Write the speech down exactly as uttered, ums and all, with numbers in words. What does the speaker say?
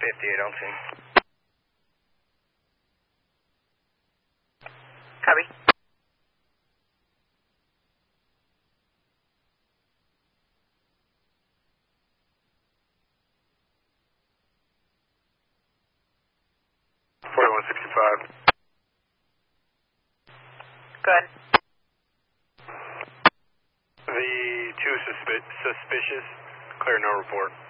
fifty-eight on scene. Copy. forty-one sixty-five. Good. The two suspi suspicious, clear no report.